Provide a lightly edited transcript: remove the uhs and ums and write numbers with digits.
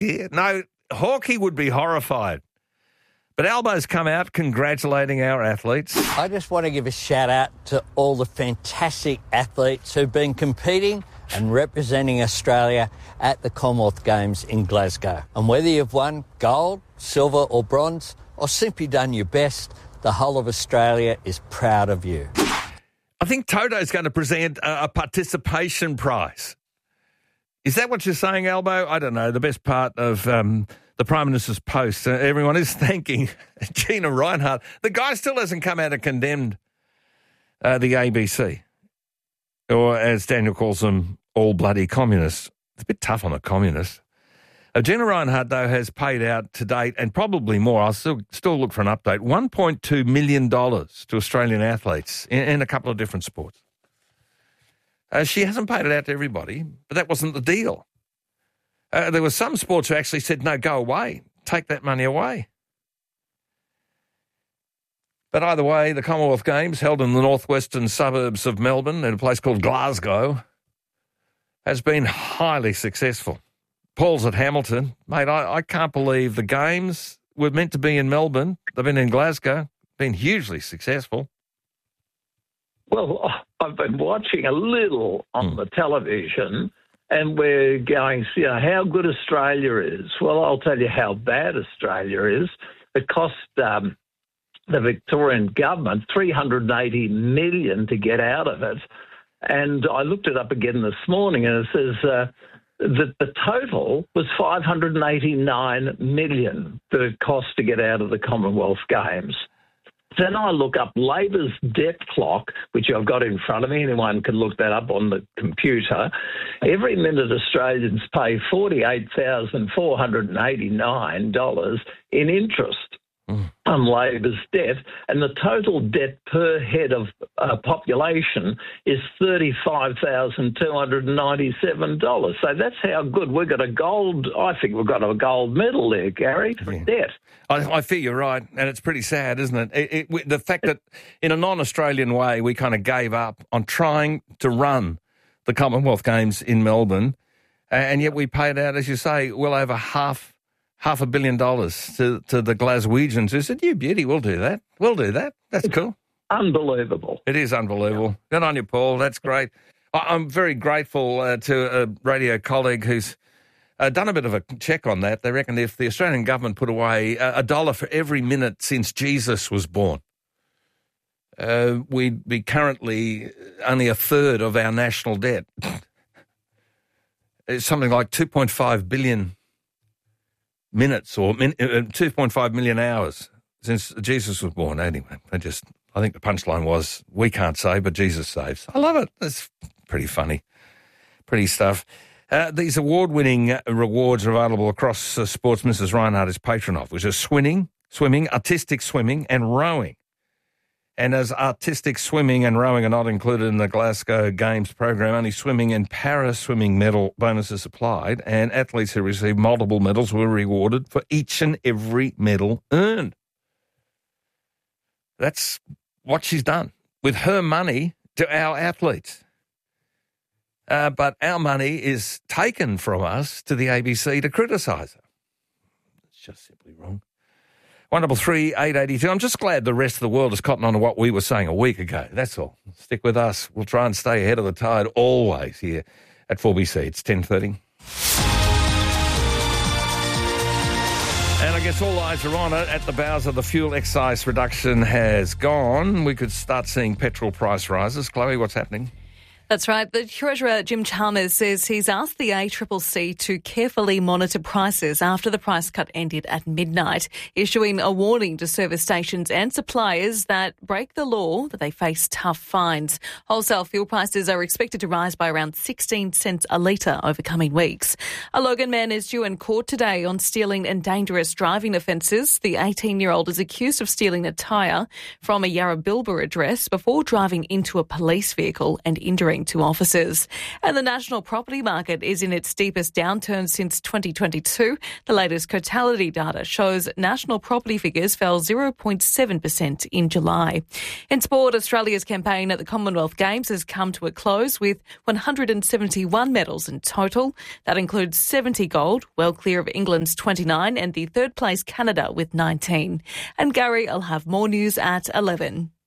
Yeah, no, Hawkeye would be horrified. But Albo's come out congratulating our athletes. I just want to give a shout out to all the fantastic athletes who've been competing and representing Australia at the Commonwealth Games in Glasgow. And whether you've won gold, silver or bronze, or simply done your best, the whole of Australia is proud of you. I think Toto's going to present a participation prize. Is that what you're saying, Albo? I don't know. The best part of the Prime Minister's post, everyone is thanking Gina Rinehart. The guy still hasn't come out and condemned the ABC, or as Daniel calls them, all bloody communists. It's a bit tough on the communists. Gina Rinehart, though, has paid out to date, and probably more, I'll still look for an update, $1.2 million to Australian athletes in a couple of different sports. She hasn't paid it out to everybody, but that wasn't the deal. There were some sports who actually said, no, go away, take that money away. But either way, the Commonwealth Games, held in the northwestern suburbs of Melbourne in a place called Glasgow, has been highly successful. Paul's at Hamilton. Mate, I can't believe the Games were meant to be in Melbourne. They've been in Glasgow, been hugely successful. Well, I've been watching a little on the television, and we're going, how good Australia is. Well, I'll tell you how bad Australia is. It cost the Victorian government $380 million to get out of it. And I looked it up again this morning, and it says that the total was $589 million that it cost to get out of the Commonwealth Games. Then I look up Labor's debt clock, which I've got in front of me. Anyone can look that up on the computer. Every minute Australians pay $48,489 in interest on Labor's debt, and the total debt per head of population is $35,297. So that's how good we've got a gold. I think we've got a gold medal there, Gary, for debt. I fear you're right, and it's pretty sad, isn't it? The fact that in a non-Australian way we kind of gave up on trying to run the Commonwealth Games in Melbourne, and yet we paid out, as you say, well over $500 million to the Glaswegians who said, you beauty, we'll do that. We'll do that. That's cool. Unbelievable. It is unbelievable. Yeah. Good on you, Paul. That's great. I'm very grateful to a radio colleague who's done a bit of a check on that. They reckon if the Australian government put away $1 for every minute since Jesus was born, we'd be currently only a third of our national debt. It's something like 2.5 billion minutes or 2.5 million hours since Jesus was born. Anyway, I think the punchline was, we can't save, but Jesus saves. I love it. It's pretty funny. Pretty stuff. These award-winning rewards are available across sports Mrs. Rinehart is patron of, which is swimming, artistic swimming and rowing. And as artistic swimming and rowing are not included in the Glasgow Games program, only swimming and para-swimming medal bonuses applied, and athletes who receive multiple medals were rewarded for each and every medal earned. That's what she's done with her money to our athletes. But our money is taken from us to the ABC to criticise her. It's just simply wrong. 133 882. I'm just glad the rest of the world has cottoned on to what we were saying a week ago. That's all. Stick with us. We'll try and stay ahead of the tide always here at 4BC. It's 10:30. And I guess all eyes are on it. At the bows of the fuel excise reduction has gone. We could start seeing petrol price rises. Chloe, what's happening? That's right. The Treasurer, Jim Chalmers, says he's asked the ACCC to carefully monitor prices after the price cut ended at midnight, issuing a warning to service stations and suppliers that break the law that they face tough fines. Wholesale fuel prices are expected to rise by around 16 cents a litre over coming weeks. A Logan man is due in court today on stealing and dangerous driving offences. The 18-year-old is accused of stealing a tyre from a Yarrabilba address before driving into a police vehicle and injuring according to officers. And the national property market is in its deepest downturn since 2022. The latest Cotality data shows national property figures fell 0.7% in July. In sport, Australia's campaign at the Commonwealth Games has come to a close with 171 medals in total. That includes 70 gold, well clear of England's 29 and the third place Canada with 19. And Gary, I'll have more news at 11.